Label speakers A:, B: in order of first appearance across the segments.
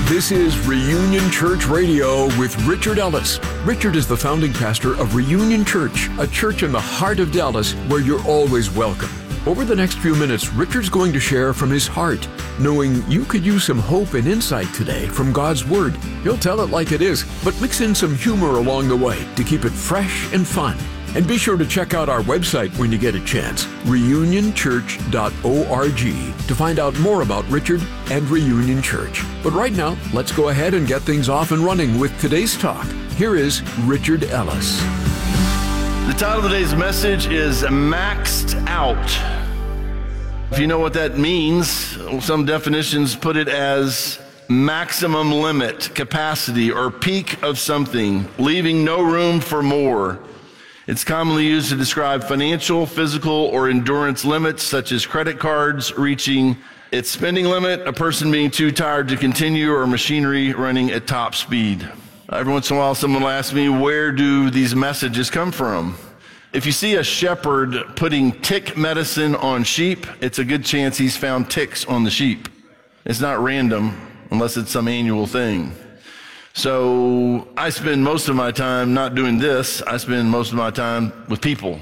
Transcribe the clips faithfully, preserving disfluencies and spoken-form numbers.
A: This is Reunion Church Radio with Richard Ellis. Richard is the founding pastor of Reunion Church, a church in the heart of Dallas where you're always welcome. Over the next few minutes, Richard's going to share from his heart, knowing you could use some hope and insight today from God's Word. He'll tell it like it is, but mix in some humor along the way to keep it fresh and fun. And be sure to check out our website when you get a chance, reunion church dot org, to find out more about Richard and Reunion Church. But right now, let's go ahead and get things off and running with today's talk. Here is Richard Ellis.
B: The title of today's message is Maxed Out. If you know what that means, some definitions put it as maximum limit, capacity, or peak of something, leaving no room for more. It's commonly used to describe financial, physical, or endurance limits, such as credit cards reaching its spending limit, a person being too tired to continue, or machinery running at top speed. Every once in a while, someone will ask me, where do these messages come from? If you see a shepherd putting tick medicine on sheep, it's a good chance he's found ticks on the sheep. It's not random, unless it's some annual thing. So I spend most of my time not doing this. I spend most of my time with people.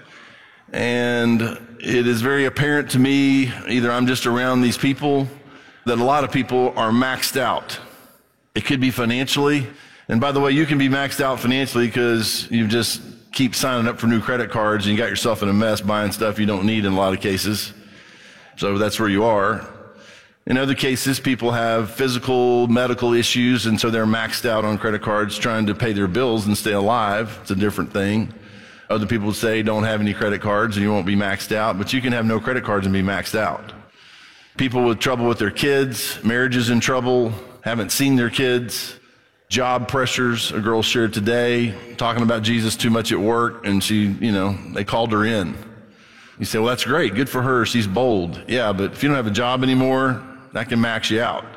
B: And it is very apparent to me, either I'm just around these people, that a lot of people are maxed out. It could be financially. And by the way, you can be maxed out financially because you just keep signing up for new credit cards and you got yourself in a mess buying stuff you don't need in a lot of cases. So that's where you are. In other cases, people have physical, medical issues, and so they're maxed out on credit cards trying to pay their bills and stay alive. It's a different thing. Other people would say don't have any credit cards and you won't be maxed out, but you can have no credit cards and be maxed out. People with trouble with their kids, marriages in trouble, haven't seen their kids, job pressures. A girl shared today talking about Jesus too much at work, and she, you know, they called her in. You say, well, that's great. Good for her. She's bold. Yeah, but if you don't have a job anymore, that can max you out.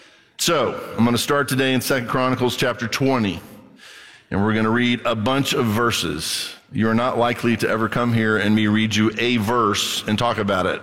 B: So I'm going to start today in Second Chronicles chapter twenty, and we're going to read a bunch of verses. You are not likely to ever come here and me read you a verse and talk about it.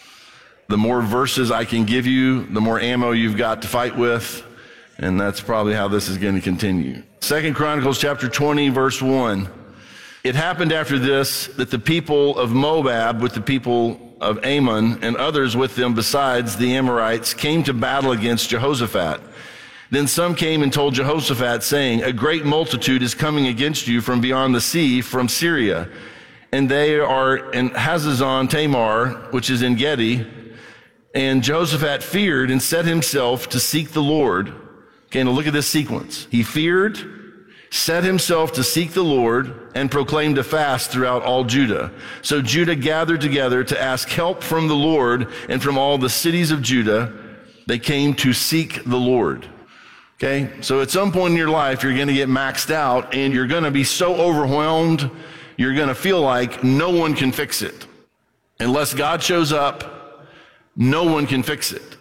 B: The more verses I can give you, the more ammo you've got to fight with, and that's probably how this is going to continue. Second Chronicles chapter twenty, verse one. It happened after this that the people of Moab with the people of Ammon and others with them besides the Amorites came to battle against Jehoshaphat. Then some came and told Jehoshaphat, saying, a great multitude is coming against you from beyond the sea, from Syria. And they are in Hazazon Tamar, which is En Gedi. And Jehoshaphat feared and set himself to seek the Lord. Okay, now look at this sequence. He feared, set himself to seek the Lord, and proclaimed a fast throughout all Judah. So Judah gathered together to ask help from the Lord, and from all the cities of Judah, they came to seek the Lord. Okay, so at some point in your life, you're going to get maxed out, and you're going to be so overwhelmed, you're going to feel like no one can fix it. Unless God shows up, no one can fix it.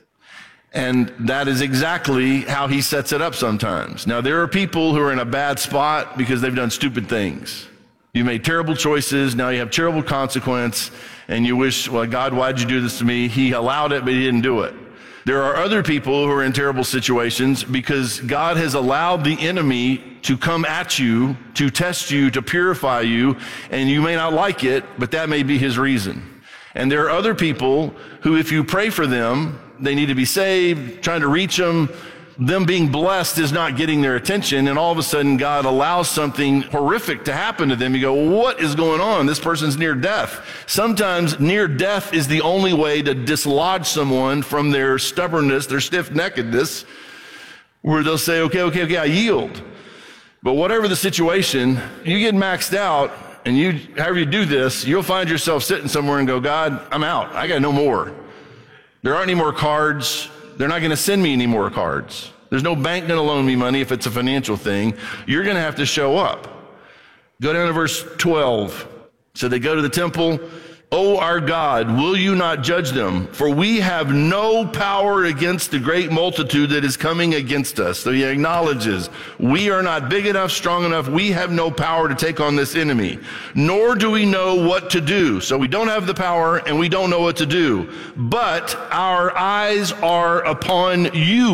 B: And that is exactly how he sets it up sometimes. Now, there are people who are in a bad spot because they've done stupid things. You made terrible choices. Now you have terrible consequence. And you wish, well, God, why'd you do this to me? He allowed it, but he didn't do it. There are other people who are in terrible situations because God has allowed the enemy to come at you, to test you, to purify you. And you may not like it, but that may be his reason. And there are other people who, if you pray for them, they need to be saved, trying to reach them. Them being blessed is not getting their attention, and all of a sudden God allows something horrific to happen to them. You go, well, what is going on? This person's near death. Sometimes near death is the only way to dislodge someone from their stubbornness, their stiff-neckedness, where they'll say, okay, okay, okay, I yield. But whatever the situation, you get maxed out, and you, however you do this, you'll find yourself sitting somewhere and go, God, I'm out. I got no more. There aren't any more cards. They're not going to send me any more cards. There's no bank going to loan me money if it's a financial thing. You're going to have to show up. Go down to verse twelve. So they go to the temple. O our God, will you not judge them? For we have no power against the great multitude that is coming against us. So he acknowledges, we are not big enough, strong enough. We have no power to take on this enemy, nor do we know what to do. So we don't have the power and we don't know what to do. But our eyes are upon you,